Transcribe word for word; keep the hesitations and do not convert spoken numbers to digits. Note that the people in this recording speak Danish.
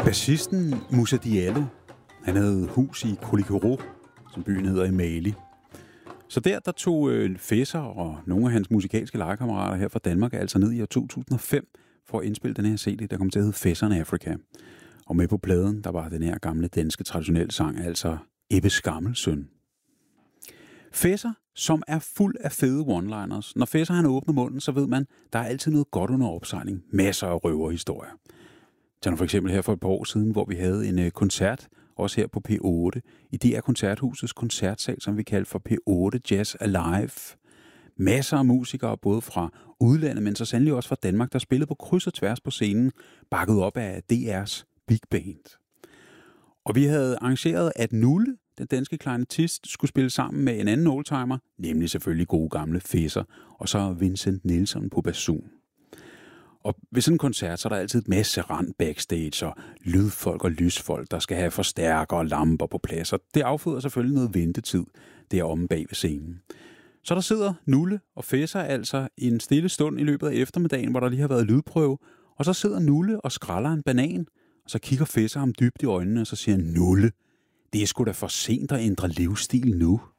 Bassisten Moussa Diallo, han havde hus i Koulikoro, som byen hedder i Mali. Så der, der tog øh, Fesser og nogle af hans musikalske legekammerater her fra Danmark altså ned i år to tusind og fem for at indspille den her C D, der kom til at hedde Fesser in Africa. Og med på pladen, der var den her gamle danske traditionelle sang, altså Ebbe Skammelsøn. Fesser, som er fuld af fede one-liners. Når Fesser han åbner munden, så ved man, der er altid noget godt under opsejling. Masser af røverhistorier. Tag nu for eksempel her for et par år siden, hvor vi havde en koncert, også her på P otte, i D R Koncerthusets koncertsal, som vi kaldte for P otte Jazz Alive. Masser af musikere, både fra udlandet, men så sandelig også fra Danmark, der spillede på kryds og tværs på scenen, bakket op af D R's Big Band. Og vi havde arrangeret, at Nulle, den danske klarinettist, skulle spille sammen med en anden oldtimer, nemlig selvfølgelig gode gamle Fesser, og så Vincent Nielsen på basson. Og ved sådan en koncert, så er der altid et masse rand backstage, og lydfolk og lysfolk, der skal have forstærker og lamper på plads, og det afføder selvfølgelig noget ventetid deromme bag ved scenen. Så der sidder Nulle og Fesser altså i en stille stund i løbet af eftermiddagen, hvor der lige har været lydprøve, og så sidder Nulle og skræller en banan, og så kigger Fesser ham dybt i øjnene, og så siger han, Nulle, det er sgu da for sent at ændre livsstil nu.